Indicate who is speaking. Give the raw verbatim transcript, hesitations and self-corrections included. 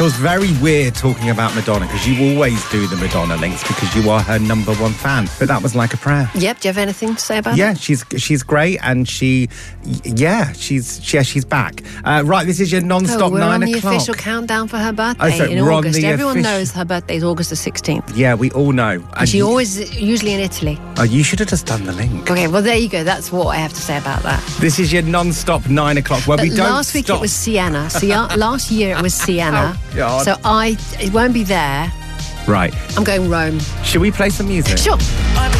Speaker 1: feels very weird talking about Madonna because you always do the Madonna links because you are her number one fan. But that was like a prayer.
Speaker 2: Yep. Do you have anything to say about
Speaker 1: yeah,
Speaker 2: it?
Speaker 1: Yeah, she's she's great, and she, yeah, she's yeah, she's back. Uh, right, this is your non-stop
Speaker 2: oh, we're
Speaker 1: nine
Speaker 2: on the
Speaker 1: o'clock.
Speaker 2: official countdown for her birthday
Speaker 1: Oh, so
Speaker 2: in
Speaker 1: we're on
Speaker 2: August.
Speaker 1: the
Speaker 2: Everyone
Speaker 1: offici-
Speaker 2: knows her birthday is August the sixteenth.
Speaker 1: Yeah, we all know.
Speaker 2: And she
Speaker 1: you,
Speaker 2: always, usually in Italy.
Speaker 1: Oh, you should have just done the link.
Speaker 2: Okay, well, there you go. That's what I have to say about that.
Speaker 1: This is your non-stop nine o'clock where
Speaker 2: But
Speaker 1: we don't
Speaker 2: last week
Speaker 1: stop.
Speaker 2: it was Sienna. So last year it was Sienna.
Speaker 1: Oh, God.
Speaker 2: So I, it won't be there.
Speaker 1: Right.
Speaker 2: I'm going Rome.
Speaker 1: Should we play some music?
Speaker 2: Sure.